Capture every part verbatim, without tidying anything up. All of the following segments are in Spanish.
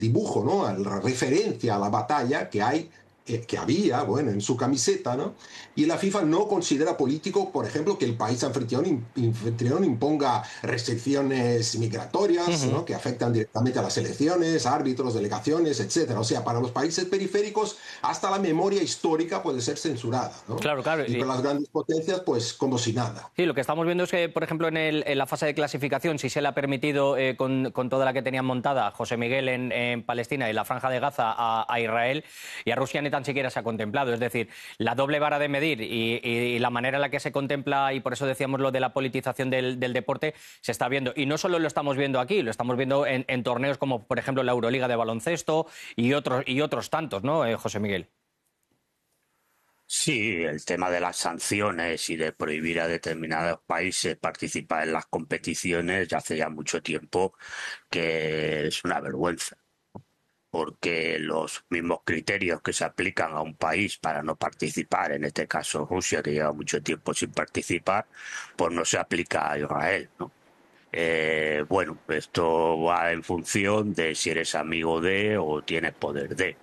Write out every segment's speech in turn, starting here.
dibujo, ¿no? La referencia a la batalla que hay, eh, que había, bueno, en su camiseta, ¿no? Y la FIFA no considera político, por ejemplo, que el país anfitrión, anfitrión imponga restricciones migratorias, Ujú. ¿no? Que afectan directamente a las elecciones, árbitros, delegaciones, etcétera. O sea, para los países periféricos, hasta la memoria histórica puede ser censurada, ¿no? Claro, claro. Y para las grandes potencias, pues como si nada. Sí, lo que estamos viendo es que, por ejemplo, en, el- en la fase de clasificación, si se le ha permitido, eh, con, con toda la que tenían montada a José Miguel en, en Palestina y la Franja de Gaza a, a Israel, y a Rusia ni tan siquiera se ha contemplado. Es decir, la doble vara de medir y, y- y la manera en la que se contempla, y por eso decíamos lo de la politización del, del deporte, se está viendo. Y no solo lo estamos viendo aquí, lo estamos viendo en, en torneos como, por ejemplo, la Euroliga de baloncesto y otros, y otros tantos, ¿no, eh, José Miguel? Sí, el tema de las sanciones y de prohibir a determinados países participar en las competiciones ya hace ya mucho tiempo que es una vergüenza, porque los mismos criterios que se aplican a un país para no participar, en este caso Rusia, que lleva mucho tiempo sin participar, pues no se aplica a Israel, ¿no? Eh, bueno, esto va en función de si eres amigo de o tienes poder de.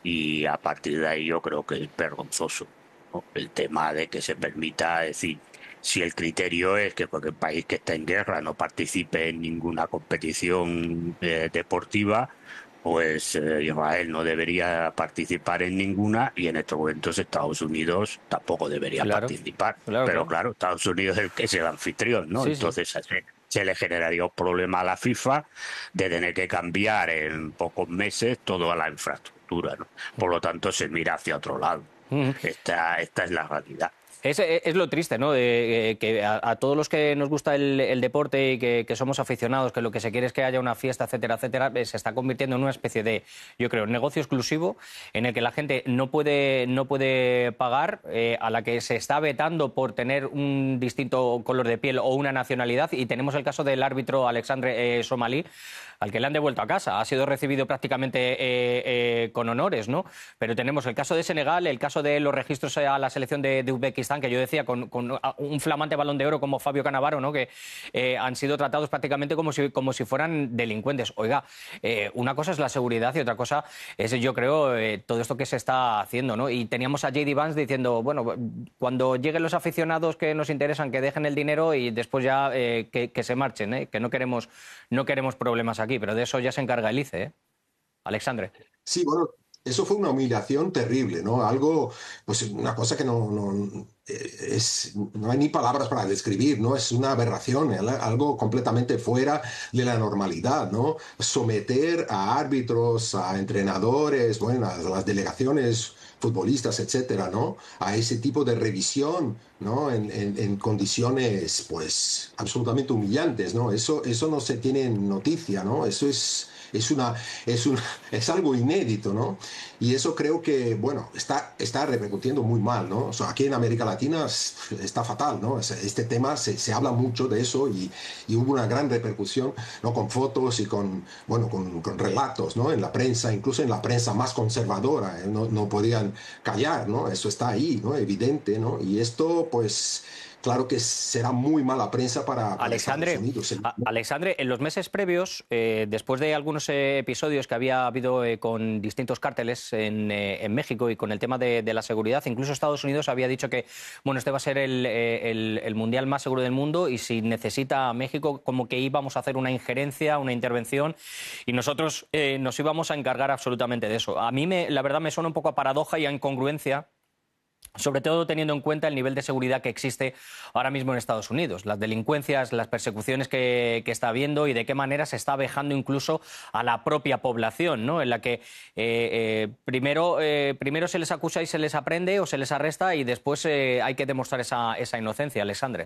Y a partir de ahí yo creo que es vergonzoso, ¿no? El tema de que se permita decir, si el criterio es que cualquier país que está en guerra no participe en ninguna competición eh, deportiva, pues eh, Israel no debería participar en ninguna y en estos momentos Estados Unidos tampoco debería Claro, participar. claro, Pero claro. claro, Estados Unidos es el que es el anfitrión, ¿no? Sí, sí. Entonces se, se le generaría un problema a la FIFA de tener que cambiar en pocos meses toda la infraestructura, ¿no? Por lo tanto, se mira hacia otro lado. Ujú. Esta, esta es la realidad. Es, es lo triste, ¿no? De, eh, que a, a todos los que nos gusta el, el deporte y que, que somos aficionados, que lo que se quiere es que haya una fiesta, etcétera, etcétera, eh, se está convirtiendo en una especie de, yo creo, negocio exclusivo en el que la gente no puede, no puede pagar, eh, a la que se está vetando por tener un distinto color de piel o una nacionalidad. Y tenemos el caso del árbitro Alexandre eh, Somalí, al que le han devuelto a casa. Ha sido recibido prácticamente eh, eh, con honores, ¿no? Pero tenemos el caso de Senegal, el caso de los registros a la selección de, de Uzbekistán, que yo decía, con, con un flamante Balón de Oro como Fabio Cannavaro, ¿no? Que eh, han sido tratados prácticamente como si, como si fueran delincuentes. Oiga, eh, una cosa es la seguridad y otra cosa es, yo creo, eh, todo esto que se está haciendo, ¿no? Y teníamos a J D Vance diciendo, bueno, cuando lleguen los aficionados que nos interesan, que dejen el dinero y después ya eh, que, que se marchen, ¿eh? Que no queremos, no queremos problemas aquí, pero de eso ya se encarga el I C E, ¿eh? Alexandre. Sí, bueno, eso fue una humillación terrible, ¿no? Algo, pues una cosa que no, no, eh, es, no hay ni palabras para describir, ¿no? Es una aberración, ¿eh? Algo completamente fuera de la normalidad, ¿no? Someter a árbitros, a entrenadores, bueno, a las delegaciones futbolistas, etcétera, ¿no? A ese tipo de revisión, ¿no? En, en, en condiciones, pues, absolutamente humillantes, ¿no? Eso, eso no se tiene noticia, ¿no? Eso es es una, es una, es algo inédito, ¿no? Y eso creo que, bueno, está, está repercutiendo muy mal, ¿no? O sea, aquí en América Latina está fatal, ¿no? Este tema se, se habla mucho de eso y, y, hubo una gran repercusión, ¿no? Con fotos y con, bueno, con, con relatos, ¿no? En la prensa, incluso en la prensa más conservadora, ¿eh? no, no podían callar, ¿no? Eso está ahí, ¿no? Evidente, ¿no? Y esto, pues, claro que será muy mala prensa para, para Estados Alexandre, Unidos. a- Alexandre, en los meses previos, eh, después de algunos eh, episodios que había habido eh, con distintos cárteles en, eh, en México y con el tema de, de la seguridad, incluso Estados Unidos había dicho que, bueno, este va a ser el, eh, el- el mundial más seguro del mundo y si necesita a México, como que íbamos a hacer una injerencia, una intervención y nosotros eh, nos íbamos a encargar absolutamente de eso. A mí, me, la verdad, me suena un poco a paradoja y a incongruencia, sobre todo teniendo en cuenta el nivel de seguridad que existe ahora mismo en Estados Unidos, las delincuencias, las persecuciones que, que está habiendo y de qué manera se está vejando incluso a la propia población, ¿no? En la que eh, eh, primero, eh, primero se les acusa y se les aprende o se les arresta y después eh, hay que demostrar esa, esa inocencia, Alexandre.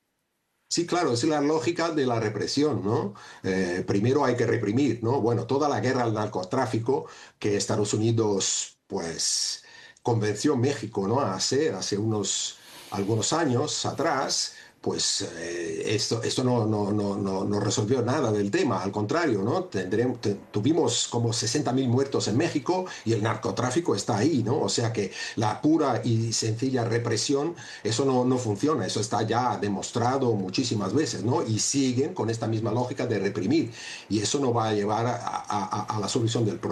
Sí, claro, es la lógica de la represión, ¿no? Eh, primero hay que reprimir, ¿no? Bueno, toda la guerra al narcotráfico que Estados Unidos, pues, convenció a México, ¿no? A hacer hace unos, algunos años atrás, pues eh, esto, esto no, no, no, no, no resolvió nada del tema, al contrario, ¿no? Tendremos, te- tuvimos como sesenta mil muertos en México y el narcotráfico está ahí, ¿no? O sea que la pura y sencilla represión eso no, no funciona, eso está ya demostrado muchísimas veces, ¿no? Y siguen con esta misma lógica de reprimir. Y eso no va a llevar a, a- a- a la solución del problema.